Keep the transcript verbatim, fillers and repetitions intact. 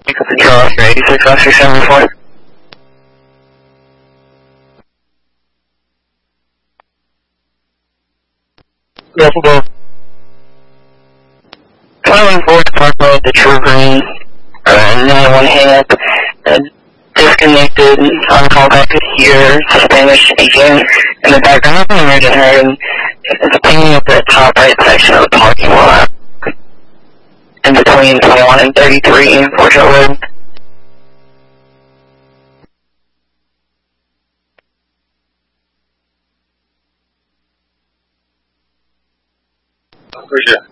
Control Oscar eighty-six, Oscar seventy-four. Yes, go. twenty-one four, Park Road, the True Green, uh, nine one hang up, uh, disconnected, on call back here, Spanish speaking in the background, and I just heard it's pinging up the top right section of the parking lot, in between twenty-one and thirty-three in Fort Hill Road. Appreciate it.